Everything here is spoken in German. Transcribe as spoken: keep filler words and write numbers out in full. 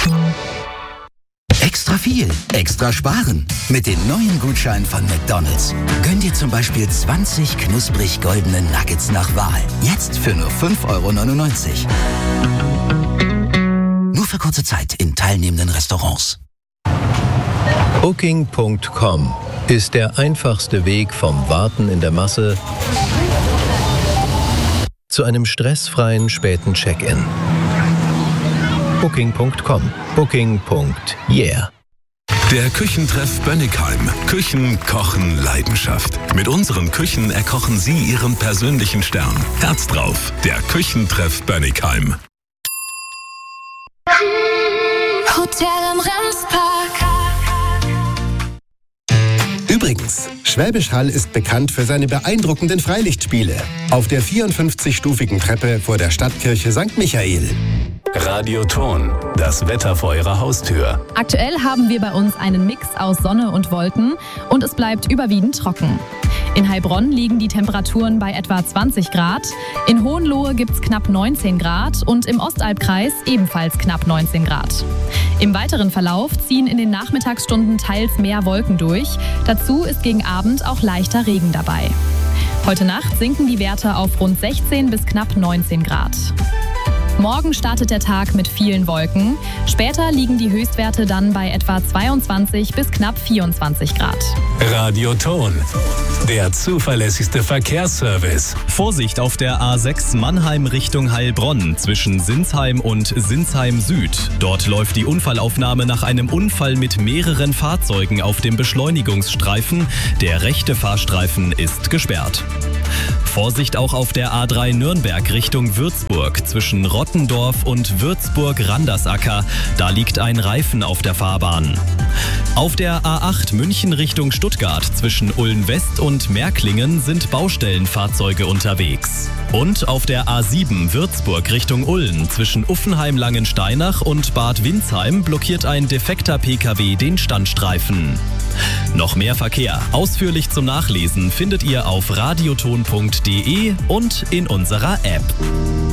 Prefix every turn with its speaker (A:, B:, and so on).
A: Extra viel, extra sparen. Mit den neuen Gutscheinen von McDonald's. Gönn dir zum Beispiel zwanzig knusprig goldene Nuggets nach Wahl. Jetzt für nur fünf Euro neunundneunzig. Nur für kurze Zeit in teilnehmenden Restaurants.
B: Booking Punkt com ist der einfachste Weg vom Warten in der Masse zu einem stressfreien späten Check-in. Booking Punkt com. Booking. Yeah.
C: Der Küchentreff Bönnigheim. Küchen, Kochen, Leidenschaft. Mit unseren Küchen erkochen Sie Ihren persönlichen Stern. Herz drauf. Der Küchentreff Bönnigheim.
D: Hotel am Remspark.
E: Übrigens, Schwäbisch Hall ist bekannt für seine beeindruckenden Freilichtspiele. Auf der vierundfünfzigstufigen Treppe vor der Stadtkirche Sankt Michael.
C: Radioton, das Wetter vor Ihrer Haustür.
F: Aktuell haben wir bei uns einen Mix aus Sonne und Wolken und es bleibt überwiegend trocken. In Heilbronn liegen die Temperaturen bei etwa zwanzig Grad, in Hohenlohe gibt es knapp neunzehn Grad und im Ostalbkreis ebenfalls knapp neunzehn Grad. Im weiteren Verlauf ziehen in den Nachmittagsstunden teils mehr Wolken durch. Dazu ist gegen Abend auch leichter Regen dabei. Heute Nacht sinken die Werte auf rund sechzehn bis knapp neunzehn Grad. Morgen startet der Tag mit vielen Wolken. Später liegen die Höchstwerte dann bei etwa zweiundzwanzig bis knapp vierundzwanzig Grad.
C: Radioton, der zuverlässigste Verkehrsservice.
G: Vorsicht auf der A sechs Mannheim Richtung Heilbronn zwischen Sinsheim und Sinsheim Süd. Dort läuft die Unfallaufnahme nach einem Unfall mit mehreren Fahrzeugen auf dem Beschleunigungsstreifen. Der rechte Fahrstreifen ist gesperrt. Vorsicht auch auf der A drei Nürnberg Richtung Würzburg zwischen Rottendorf und Würzburg-Randersacker. Da liegt ein Reifen auf der Fahrbahn. Auf der A acht München Richtung Stuttgart zwischen Ulm-West und Märklingen sind Baustellenfahrzeuge unterwegs. Und auf der A sieben Würzburg Richtung Ulm zwischen Uffenheim-Langensteinach und Bad Windsheim blockiert ein defekter Pkw den Standstreifen. Noch mehr Verkehr, ausführlich zum Nachlesen, findet ihr auf radioton punkt de und in unserer App.